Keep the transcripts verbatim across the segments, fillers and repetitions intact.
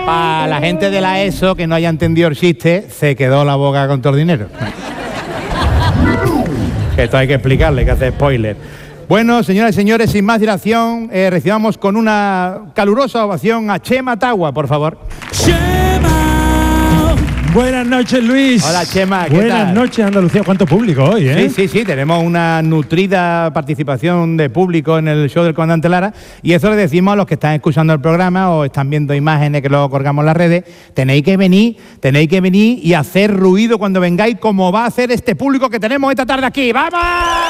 Para la gente de la ESO que no haya entendido el chiste, se quedó la boca con todo el dinero. Esto hay que explicarle, que hace spoiler. Bueno, señoras y señores, sin más dilación, eh, recibamos con una calurosa ovación a Chema Tagua, por favor. ¡Chema! Buenas noches, Luis. Hola, Chema, ¿qué Buenas tal? noches, Andalucía. ¿Cuánto público hoy, eh? Sí, sí, sí, tenemos una nutrida participación de público en el show del Comandante Lara, y eso le decimos a los que están escuchando el programa o están viendo imágenes que luego colgamos en las redes: tenéis que venir, tenéis que venir y hacer ruido cuando vengáis, como va a hacer este público que tenemos esta tarde aquí. ¡Vamos!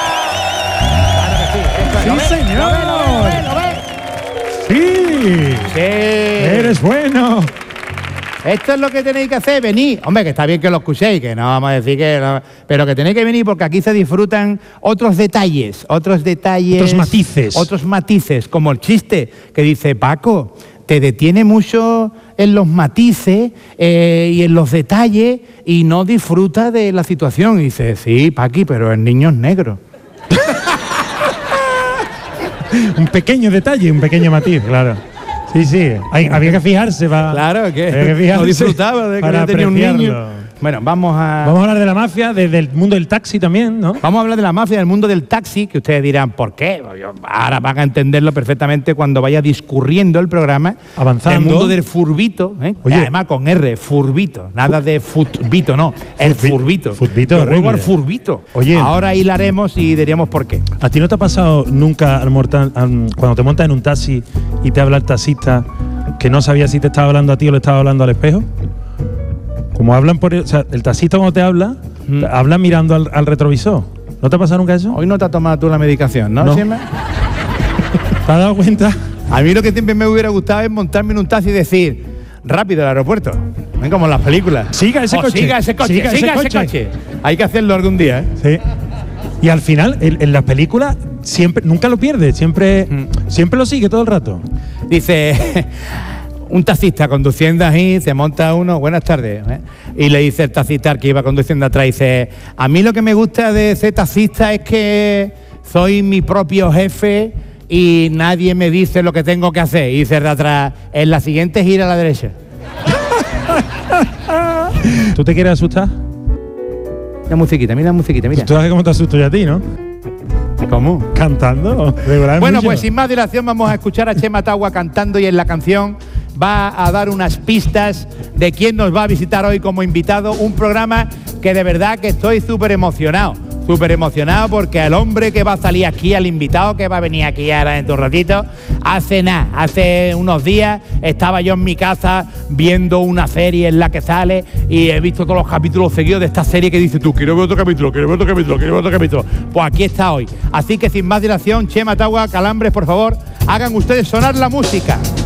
¡Sí, señor! ¿Lo ves? ¿Lo ves? ¡Sí! Sí. ¡Eres bueno! Esto es lo que tenéis que hacer, venid. Hombre, que está bien que lo escuchéis, que no vamos a decir que no, pero que tenéis que venir porque aquí se disfrutan otros detalles, otros detalles... Otros matices. Otros matices, como el chiste que dice Paco, te detiene mucho en los matices eh, y en los detalles y no disfruta de la situación. Y dice, sí, Paqui, pero el niño es negro. Un pequeño detalle, un pequeño matiz, claro. Sí, sí, hay, había que fijarse para... Claro, que, había que fijarse no disfrutaba de que para yo tenía un niño. apreciarlo. Bueno, vamos a... Vamos a hablar de la mafia, de- del mundo del taxi también, ¿no? Vamos a hablar de la mafia del mundo del taxi, que ustedes dirán, ¿por qué? Ahora van a entenderlo perfectamente cuando vaya discurriendo el programa. Avanzando. El mundo del furbito, ¿eh? Oye. Además con R, furbito. Nada de futbito, no. El Futbi- furbito. futbito, Yo juego horrible. al furbito. Oye. Ahora hilaremos y diríamos por qué. ¿A ti no te ha pasado nunca al mortal, al- cuando te montas en un taxi y te habla el taxista que no sabía si te estaba hablando a ti o le estaba hablando al espejo? Como hablan por el, o sea, el taxista cuando te habla, Mm. habla mirando al, al retrovisor. ¿No te ha pasado nunca eso? Hoy no te has tomado tú la medicación, ¿no, No. Chema? ¿Te has dado cuenta? A mí lo que siempre me hubiera gustado es montarme en un taxi y decir, rápido al aeropuerto. Ven como en las películas. Siga ese O coche. Siga ese coche, Siga siga, ese ese, coche. coche. Hay que hacerlo algún día, ¿eh? Sí. Y al final, en, en las películas, siempre, nunca lo pierde, siempre, Mm. siempre lo sigue todo el rato. Dice, un taxista conduciendo ahí, se monta uno, buenas tardes, ¿eh? Y le dice el taxista al que iba conduciendo atrás, dice, a mí lo que me gusta de ser taxista es que soy mi propio jefe y nadie me dice lo que tengo que hacer. Y dice el de atrás, en la siguiente gira a la derecha. ¿Tú te quieres asustar? La musiquita, mira la musiquita, mira. Tú sabes cómo te asusto yo a ti, ¿no? ¿Cómo? Cantando. regularmente Bueno, mucho. pues sin más dilación vamos a escuchar a Chema Tagua cantando, y en la canción va a dar unas pistas de quién nos va a visitar hoy como invitado. Un programa que de verdad que estoy súper emocionado. Súper emocionado porque el hombre que va a salir aquí, al invitado que va a venir aquí ahora en un ratito, hace nada, hace unos días estaba yo en mi casa viendo una serie en la que sale y he visto todos los capítulos seguidos de esta serie que dice tú, quiero ver otro capítulo, quiero ver otro capítulo, quiero ver otro capítulo. Pues aquí está hoy. Así que sin más dilación, Chema Tagua, Calambres, por favor, hagan ustedes sonar la música.